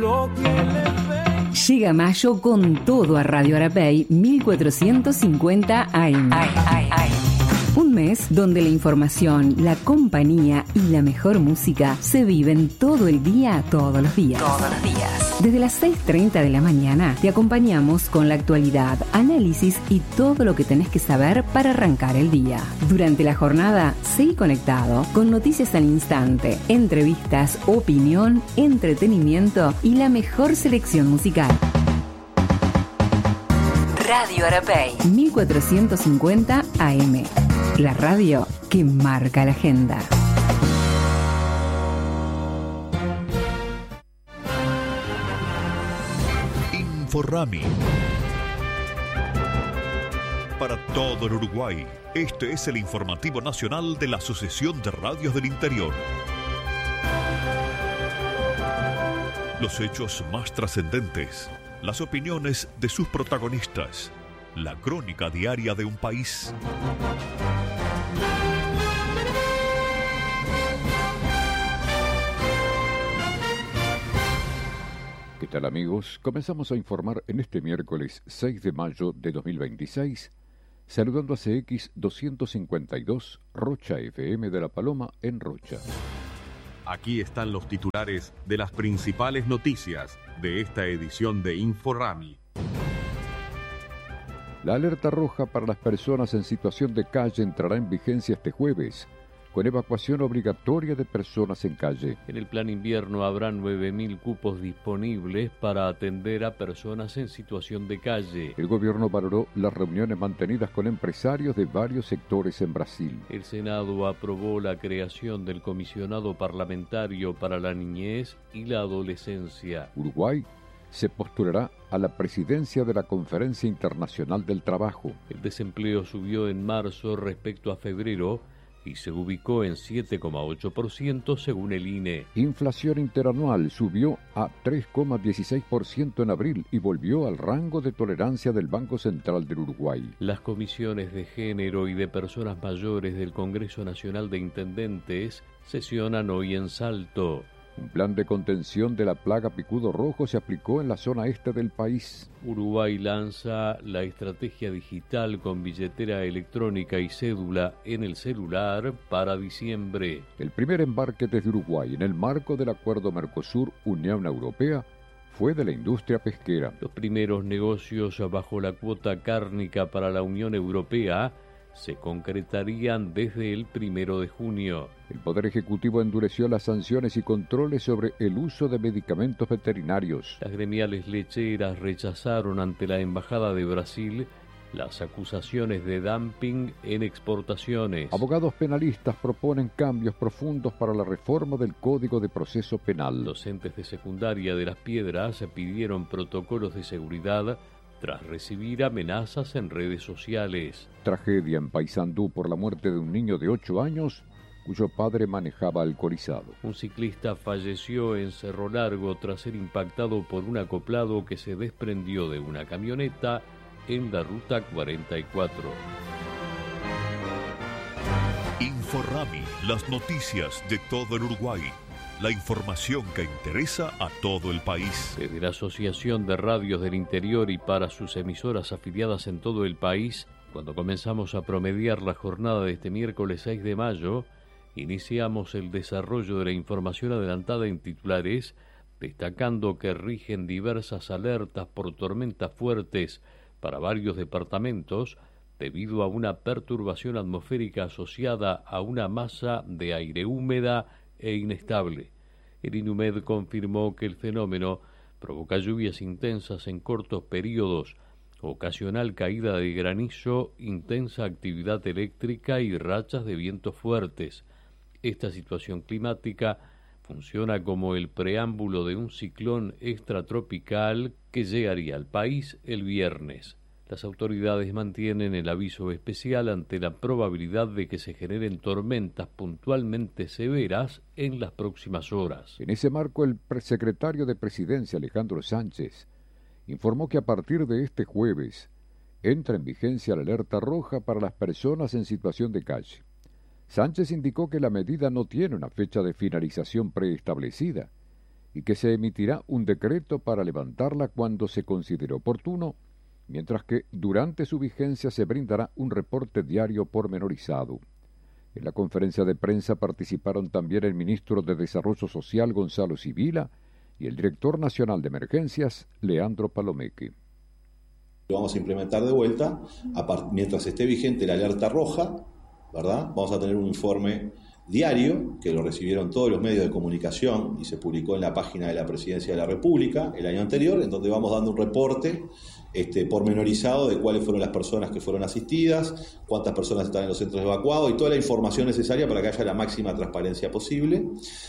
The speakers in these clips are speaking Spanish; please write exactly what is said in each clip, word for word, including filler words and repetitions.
Llega mayo con todo a Radio Arapey mil cuatrocientos cincuenta A M. Ay, ay, ay. Un mes donde la información, la compañía y la mejor música se viven todo el día, todos los días. Todos los días. Desde las seis treinta de la mañana te acompañamos con la actualidad, análisis y todo lo que tenés que saber para arrancar el día. Durante la jornada, seguí conectado con noticias al instante, entrevistas, opinión, entretenimiento y la mejor selección musical. Radio Arapey mil cuatrocientos cincuenta A M. La radio que marca la agenda. Inforrami. Para todo el Uruguay, este es el informativo nacional de la Asociación de Radios del Interior. Los hechos más trascendentes, las opiniones de sus protagonistas, la crónica diaria de un país. ¿Qué tal, amigos? Comenzamos a informar en este miércoles seis de mayo de dos mil veintiséis, saludando a C X doscientos cincuenta y dos, Rocha F M de La Paloma en Rocha. Aquí están los titulares de las principales noticias de esta edición de Inforrami. La alerta roja para las personas en situación de calle entrará en vigencia este jueves, con evacuación obligatoria de personas en calle. En el plan invierno habrá nueve mil cupos disponibles para atender a personas en situación de calle. El gobierno valoró las reuniones mantenidas con empresarios de varios sectores en Brasil. El Senado aprobó la creación del Comisionado Parlamentario para la Niñez y la Adolescencia. Uruguay se postulará a la presidencia de la Conferencia Internacional del Trabajo. El desempleo subió en marzo respecto a febrero y se ubicó en siete coma ocho por ciento según el I N E. Inflación interanual subió a tres coma dieciséis por ciento en abril y volvió al rango de tolerancia del Banco Central del Uruguay. Las comisiones de género y de personas mayores del Congreso Nacional de Intendentes sesionan hoy en Salto. Un plan de contención de la plaga picudo rojo se aplicó en la zona este del país. Uruguay lanza la estrategia digital con billetera electrónica y cédula en el celular para diciembre. El primer embarque desde Uruguay en el marco del acuerdo Mercosur-Unión Europea fue de la industria pesquera. Los primeros negocios bajo la cuota cárnica para la Unión Europea se concretarían desde el primero de junio. El Poder Ejecutivo endureció las sanciones y controles sobre el uso de medicamentos veterinarios. Las gremiales lecheras rechazaron ante la Embajada de Brasil las acusaciones de dumping en exportaciones. Abogados penalistas proponen cambios profundos para la reforma del Código de Proceso Penal. Docentes de secundaria de Las Piedras pidieron protocolos de seguridad tras recibir amenazas en redes sociales. Tragedia en Paysandú por la muerte de un niño de ocho años cuyo padre manejaba alcoholizado. Un ciclista falleció en Cerro Largo tras ser impactado por un acoplado que se desprendió de una camioneta en la ruta cuarenta y cuatro. Inforrami, las noticias de todo el Uruguay. La información que interesa a todo el país. Desde la Asociación de Radios del Interior y para sus emisoras afiliadas en todo el país, cuando comenzamos a promediar la jornada de este miércoles seis de mayo, iniciamos el desarrollo de la información adelantada en titulares, destacando que rigen diversas alertas por tormentas fuertes para varios departamentos debido a una perturbación atmosférica asociada a una masa de aire húmeda e inestable. El INUMED confirmó que el fenómeno provoca lluvias intensas en cortos periodos, ocasional caída de granizo, intensa actividad eléctrica y rachas de vientos fuertes. Esta situación climática funciona como el preámbulo de un ciclón extratropical que llegaría al país el viernes. Las autoridades mantienen el aviso especial ante la probabilidad de que se generen tormentas puntualmente severas en las próximas horas. En ese marco, el secretario de Presidencia, Alejandro Sánchez, informó que a partir de este jueves entra en vigencia la alerta roja para las personas en situación de calle. Sánchez indicó que la medida no tiene una fecha de finalización preestablecida y que se emitirá un decreto para levantarla cuando se considere oportuno, mientras que durante su vigencia se brindará un reporte diario pormenorizado. En la conferencia de prensa participaron también el ministro de Desarrollo Social, Gonzalo Sibila, y el director nacional de emergencias, Leandro Palomeque. Lo vamos a implementar de vuelta, a part- mientras esté vigente la alerta roja, ¿verdad? Vamos a tener un informe diario, que lo recibieron todos los medios de comunicación y se publicó en la página de la Presidencia de la República el año anterior, en donde vamos dando un reporte este, pormenorizado de cuáles fueron las personas que fueron asistidas, cuántas personas están en los centros evacuados y toda la información necesaria para que haya la máxima transparencia posible.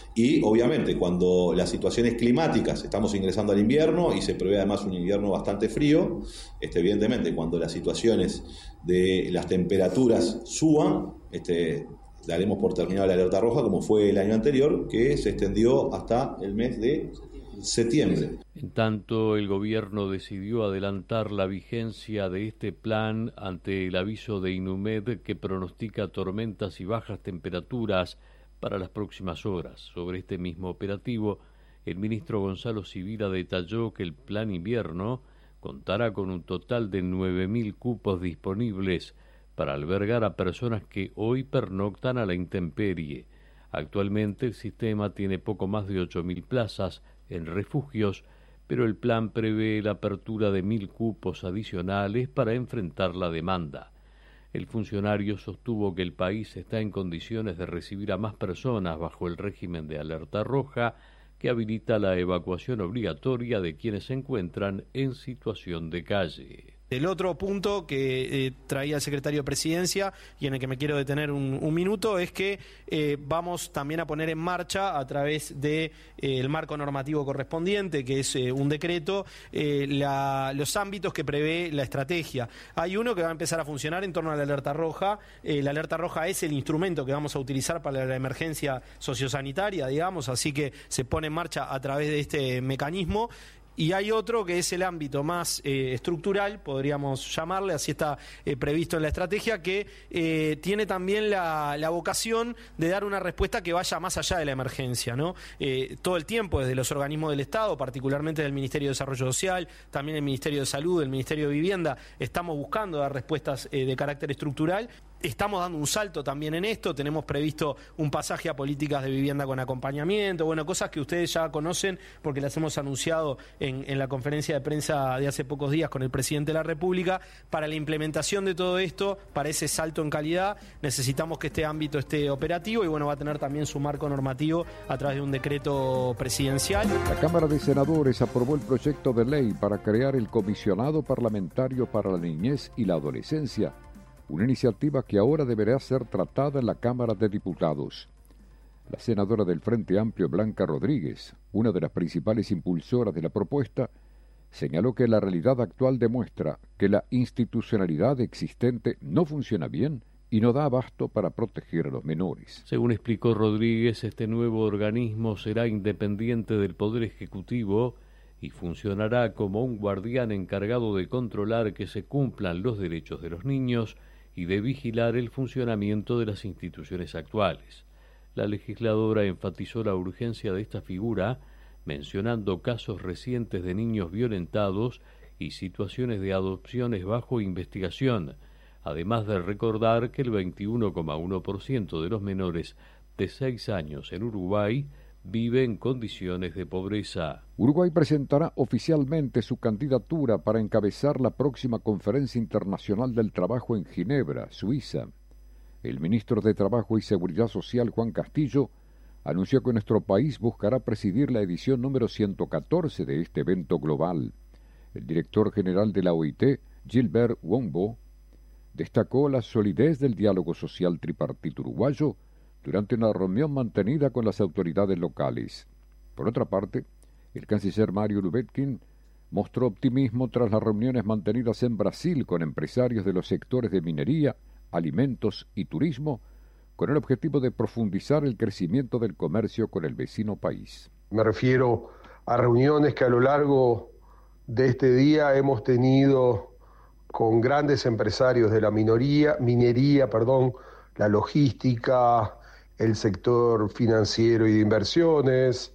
Y obviamente cuando las situaciones climáticas, estamos ingresando al invierno y se prevé además un invierno bastante frío, este, evidentemente cuando las situaciones de las temperaturas suban, este, daremos por terminada la alerta roja, como fue el año anterior, que se extendió hasta el mes de septiembre. En tanto, el gobierno decidió adelantar la vigencia de este plan ante el aviso de INUMED que pronostica tormentas y bajas temperaturas para las próximas horas. Sobre este mismo operativo, el ministro Gonzalo Sibila detalló que el plan invierno contará con un total de nueve mil cupos disponibles para albergar a personas que hoy pernoctan a la intemperie. Actualmente el sistema tiene poco más de ocho mil plazas en refugios, pero el plan prevé la apertura de mil cupos adicionales para enfrentar la demanda. El funcionario sostuvo que el país está en condiciones de recibir a más personas bajo el régimen de alerta roja, que habilita la evacuación obligatoria de quienes se encuentran en situación de calle. El otro punto que eh, traía el secretario de Presidencia y en el que me quiero detener un, un minuto es que eh, vamos también a poner en marcha a través de eh, el marco normativo correspondiente, que es eh, un decreto, eh, la, los ámbitos que prevé la estrategia. Hay uno que va a empezar a funcionar en torno a la alerta roja. Eh, la alerta roja es el instrumento que vamos a utilizar para la emergencia sociosanitaria, digamos, así que se pone en marcha a través de este mecanismo. Y hay otro que es el ámbito más eh, estructural, podríamos llamarle, así está eh, previsto en la estrategia, que eh, tiene también la, la vocación de dar una respuesta que vaya más allá de la emergencia, ¿no? Eh, todo el tiempo, desde los organismos del Estado, particularmente del Ministerio de Desarrollo Social, también el Ministerio de Salud, el Ministerio de Vivienda, estamos buscando dar respuestas eh, de carácter estructural. Estamos dando un salto también en esto, tenemos previsto un pasaje a políticas de vivienda con acompañamiento, bueno, cosas que ustedes ya conocen porque las hemos anunciado en, en la conferencia de prensa de hace pocos días con el presidente de la República. Para la implementación de todo esto, para ese salto en calidad, necesitamos que este ámbito esté operativo y bueno, va a tener también su marco normativo a través de un decreto presidencial. La Cámara de Senadores aprobó el proyecto de ley para crear el Comisionado Parlamentario para la Niñez y la Adolescencia, una iniciativa que ahora deberá ser tratada en la Cámara de Diputados. La senadora del Frente Amplio, Blanca Rodríguez, una de las principales impulsoras de la propuesta, señaló que la realidad actual demuestra que la institucionalidad existente no funciona bien y no da abasto para proteger a los menores. Según explicó Rodríguez, este nuevo organismo será independiente del Poder Ejecutivo y funcionará como un guardián encargado de controlar que se cumplan los derechos de los niños y de vigilar el funcionamiento de las instituciones actuales. La legisladora enfatizó la urgencia de esta figura, mencionando casos recientes de niños violentados y situaciones de adopciones bajo investigación, además de recordar que el veintiuno coma uno por ciento de los menores de seis años en Uruguay vive en condiciones de pobreza. Uruguay presentará oficialmente su candidatura para encabezar la próxima Conferencia Internacional del Trabajo en Ginebra, Suiza. El ministro de Trabajo y Seguridad Social, Juan Castillo, anunció que nuestro país buscará presidir la edición número ciento catorce de este evento global. El director general de la O I T, Gilbert Wombo, destacó la solidez del diálogo social tripartito uruguayo durante una reunión mantenida con las autoridades locales. Por otra parte, el canciller Mario Lubetkin mostró optimismo tras las reuniones mantenidas en Brasil con empresarios de los sectores de minería, alimentos y turismo, con el objetivo de profundizar el crecimiento del comercio con el vecino país. Me refiero a reuniones que a lo largo de este día hemos tenido con grandes empresarios de la minoría, minería, perdón, la logística, el sector financiero y de inversiones,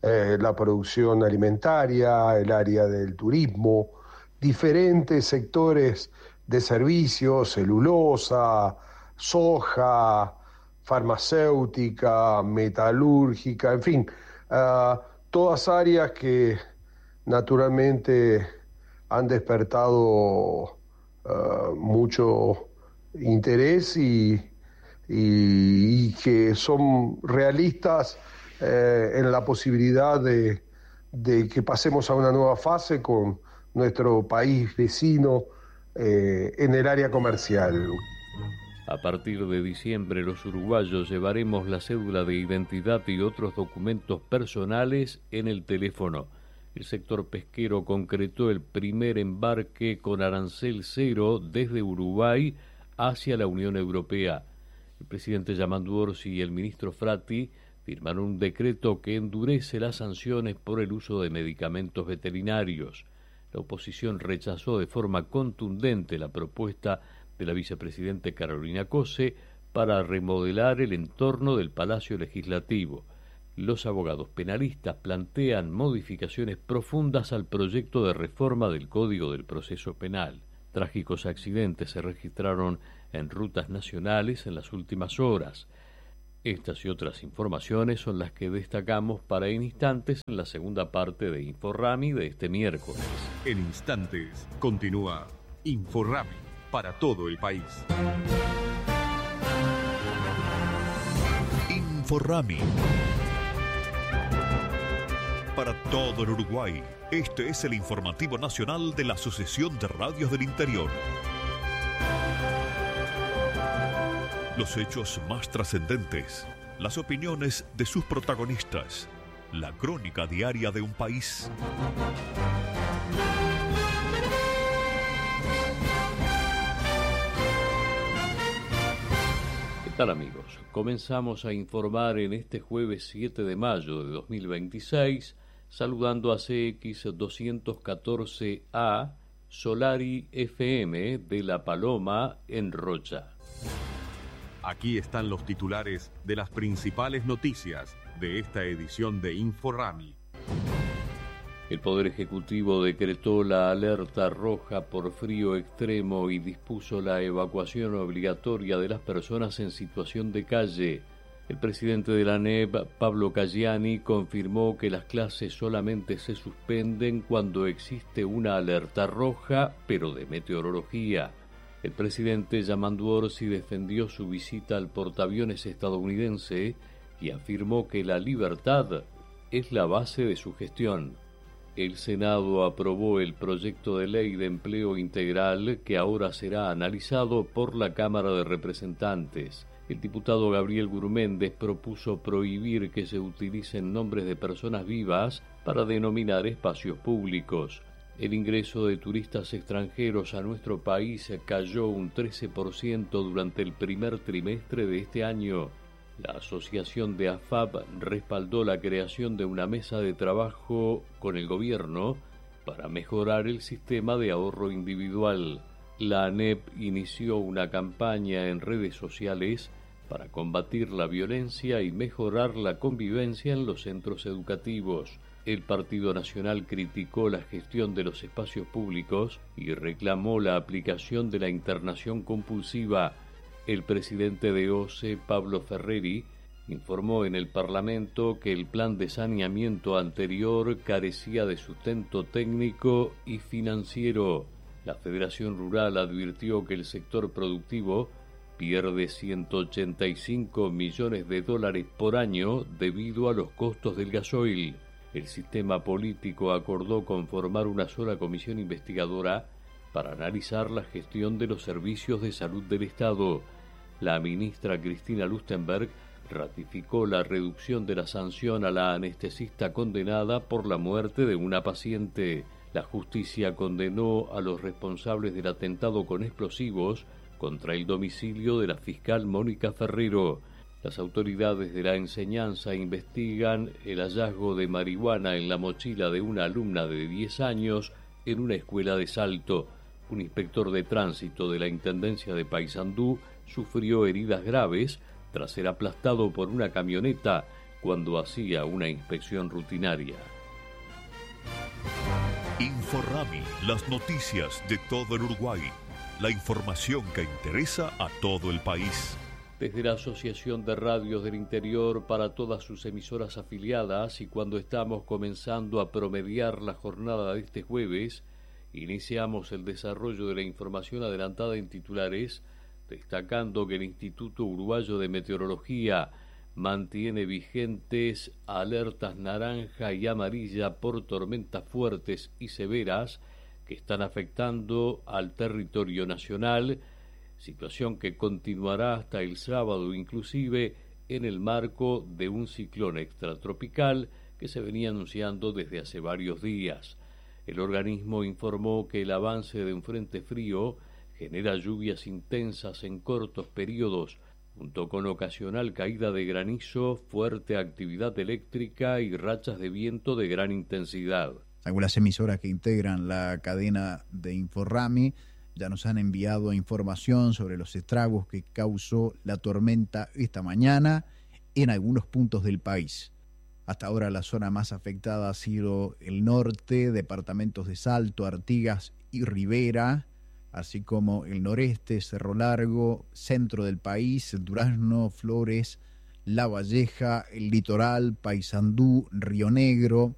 eh, la producción alimentaria, el área del turismo, diferentes sectores de servicios, celulosa, soja, farmacéutica, metalúrgica, en fin, uh, todas áreas que naturalmente han despertado uh, mucho interés y, y, y que son realistas eh, en la posibilidad de, de que pasemos a una nueva fase con nuestro país vecino eh, en el área comercial. A partir de diciembre, los uruguayos llevaremos la cédula de identidad y otros documentos personales en el teléfono. El sector pesquero concretó el primer embarque con arancel cero desde Uruguay hacia la Unión Europea. El presidente Yamandu Orsi y el ministro Fratti firmaron un decreto que endurece las sanciones por el uso de medicamentos veterinarios. La oposición rechazó de forma contundente la propuesta de la vicepresidenta Carolina Cose para remodelar el entorno del Palacio Legislativo. Los abogados penalistas plantean modificaciones profundas al proyecto de reforma del Código del Proceso Penal. Trágicos accidentes se registraron en rutas nacionales en las últimas horas. Estas y otras informaciones son las que destacamos para en instantes en la segunda parte de Inforrami de este miércoles. En instantes continúa Inforrami para todo el país. Inforrami. Para todo el Uruguay, este es el informativo nacional de la Asociación de Radios del Interior. Los hechos más trascendentes, las opiniones de sus protagonistas, la crónica diaria de un país. ¿Qué tal, amigos? Comenzamos a informar en este jueves siete de mayo de dos mil veintiséis, saludando a C X doscientos catorce A, Solari F M de La Paloma en Rocha. Aquí están los titulares de las principales noticias de esta edición de Inforrami. El Poder Ejecutivo decretó la alerta roja por frío extremo y dispuso la evacuación obligatoria de las personas en situación de calle. El presidente de la A N E P, Pablo Caggiani, confirmó que las clases solamente se suspenden cuando existe una alerta roja, pero de meteorología. El presidente Yamandu Orsi defendió su visita al portaaviones estadounidense y afirmó que la libertad es la base de su gestión. El Senado aprobó el proyecto de ley de empleo integral que ahora será analizado por la Cámara de Representantes. El diputado Gabriel Gurméndez propuso prohibir que se utilicen nombres de personas vivas para denominar espacios públicos. El ingreso de turistas extranjeros a nuestro país cayó un trece por ciento durante el primer trimestre de este año. La asociación de A F A P respaldó la creación de una mesa de trabajo con el gobierno para mejorar el sistema de ahorro individual. La A N E P inició una campaña en redes sociales para combatir la violencia y mejorar la convivencia en los centros educativos. El Partido Nacional criticó la gestión de los espacios públicos y reclamó la aplicación de la internación compulsiva. El presidente de O C E, Pablo Ferreri, informó en el Parlamento que el plan de saneamiento anterior carecía de sustento técnico y financiero. La Federación Rural advirtió que el sector productivo pierde ciento ochenta y cinco millones de dólares por año debido a los costos del gasoil. El sistema político acordó conformar una sola comisión investigadora para analizar la gestión de los servicios de salud del Estado. La ministra Cristina Lustenberg ratificó la reducción de la sanción a la anestesista condenada por la muerte de una paciente. La justicia condenó a los responsables del atentado con explosivos contra el domicilio de la fiscal Mónica Ferrero. Las autoridades de la enseñanza investigan el hallazgo de marihuana en la mochila de una alumna de diez años en una escuela de Salto. Un inspector de tránsito de la Intendencia de Paysandú sufrió heridas graves tras ser aplastado por una camioneta cuando hacía una inspección rutinaria. Inforrami, las noticias de todo el Uruguay. La información que interesa a todo el país. Desde la Asociación de Radios del Interior para todas sus emisoras afiliadas, y cuando estamos comenzando a promediar la jornada de este jueves, iniciamos el desarrollo de la información adelantada en titulares, destacando que el Instituto Uruguayo de Meteorología mantiene vigentes alertas naranja y amarilla por tormentas fuertes y severas que están afectando al territorio nacional, situación que continuará hasta el sábado inclusive en el marco de un ciclón extratropical que se venía anunciando desde hace varios días. El organismo informó que el avance de un frente frío genera lluvias intensas en cortos periodos, junto con ocasional caída de granizo, fuerte actividad eléctrica y rachas de viento de gran intensidad. Algunas emisoras que integran la cadena de Inforrami ya nos han enviado información sobre los estragos que causó la tormenta esta mañana en algunos puntos del país. Hasta ahora la zona más afectada ha sido el norte, departamentos de Salto, Artigas y Rivera, así como el noreste, Cerro Largo, centro del país, Durazno, Flores, La Valleja, el litoral, Paysandú, Río Negro,